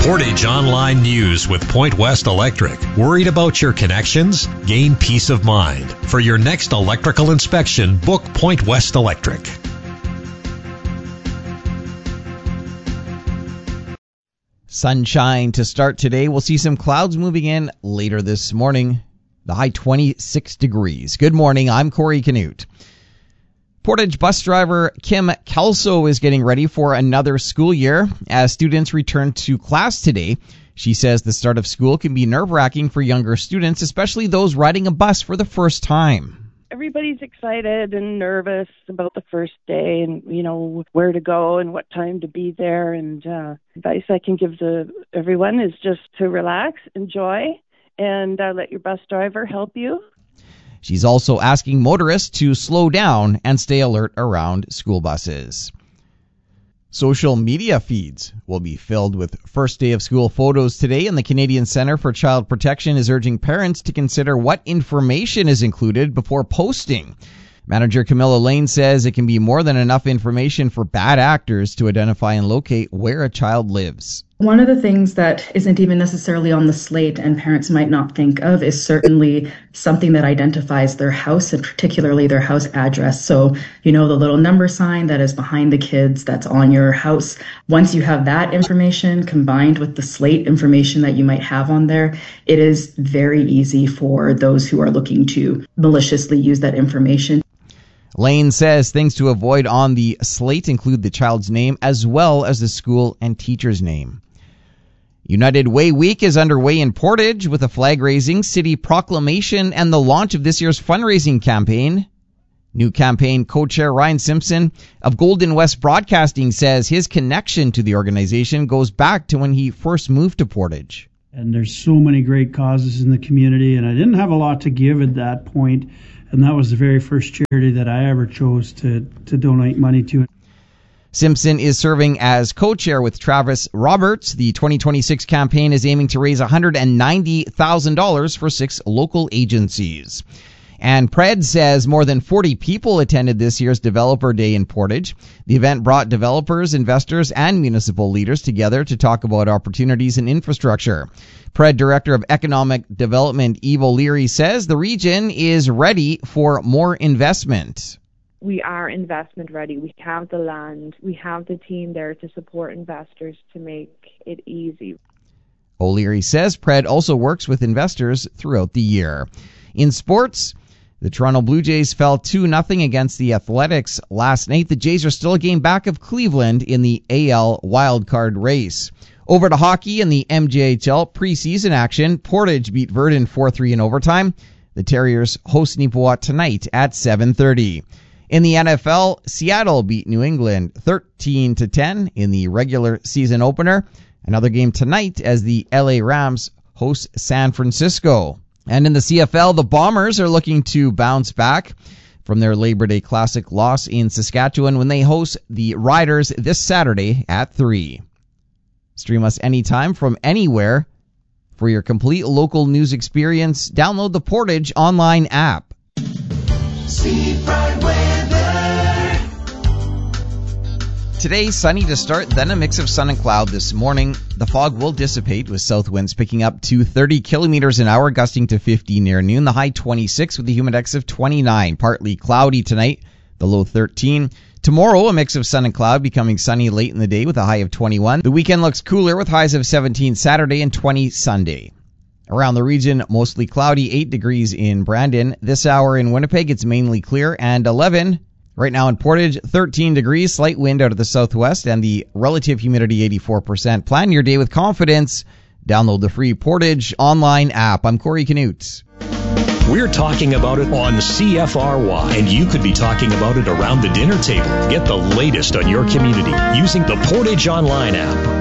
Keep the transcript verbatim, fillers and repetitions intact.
Portage Online News with Point West Electric. Worried about your connections? Gain peace of mind. For your next electrical inspection, book Point West Electric. Sunshine to start today. We'll see some clouds moving in later this morning. The high twenty-six degrees. Good morning. I'm Corey Canute. Portage bus driver Kim Kelso is getting ready for another school year as students return to class today. She says the start of school can be nerve-wracking for younger students, especially those riding a bus for the first time. Everybody's excited and nervous about the first day and, you know, where to go and what time to be there. And uh, advice I can give to everyone is just to relax, enjoy, and uh, let your bus driver help you. She's also asking motorists to slow down and stay alert around school buses. Social media feeds will be filled with first day of school photos today, and the Canadian Centre for Child Protection is urging parents to consider what information is included before posting. Manager Camilla Lane says it can be more than enough information for bad actors to identify and locate where a child lives. One of the things that isn't even necessarily on the slate and parents might not think of is certainly something that identifies their house and particularly their house address. So, you know, the little number sign that is behind the kids that's on your house. Once you have that information combined with the slate information that you might have on there, it is very easy for those who are looking to maliciously use that information. Lane says things to avoid on the slate include the child's name as well as the school and teacher's name. United Way Week is underway in Portage with a flag-raising, city proclamation, and the launch of this year's fundraising campaign. New campaign co-chair Ryan Simpson of Golden West Broadcasting says his connection to the organization goes back to when he first moved to Portage. And there's so many great causes in the community, and I didn't have a lot to give at that point, and that was the very first charity that I ever chose to, to donate money to. Simpson is serving as co-chair with Travis Roberts. The twenty twenty-six campaign is aiming to raise one hundred ninety thousand dollars for six local agencies. And Pred says more than forty people attended this year's Developer Day in Portage. The event brought developers, investors, and municipal leaders together to talk about opportunities in infrastructure. Pred Director of Economic Development Eve O'Leary says the region is ready for more investment. We are investment ready. We have the land. We have the team there to support investors to make it easy. O'Leary says Pred also works with investors throughout the year. In sports, the Toronto Blue Jays fell two nothing against the Athletics last night. The Jays are still a game back of Cleveland in the A L wildcard race. Over to hockey in the M J H L preseason action. Portage beat Verdun four three in overtime. The Terriers host Nipawat tonight at seven thirty. In the N F L, Seattle beat New England thirteen to ten in the regular season opener. Another game tonight as the L A Rams host San Francisco. And in the C F L, the Bombers are looking to bounce back from their Labor Day Classic loss in Saskatchewan when they host the Riders this Saturday at three. Stream us anytime from anywhere. For your complete local news experience, download the Portage online app. Steve Bright weather. Today, sunny to start, then a mix of sun and cloud this morning. The fog will dissipate with south winds picking up to thirty kilometers an hour, gusting to fifty near noon. The high twenty-six with a humidex of twenty-nine. Partly cloudy tonight, the low thirteen. Tomorrow, a mix of sun and cloud, becoming sunny late in the day with a high of twenty-one. The weekend looks cooler with highs of seventeen Saturday and twenty Sunday. Around the region, mostly cloudy, eight degrees in Brandon. This hour in Winnipeg, it's mainly clear, and eleven. Right now in Portage, thirteen degrees, slight wind out of the southwest, and the relative humidity eighty-four percent. Plan your day with confidence. Download the free Portage online app. I'm Corey Canute. We're talking about it on C F R Y, and you could be talking about it around the dinner table. Get the latest on your community using the Portage Online app.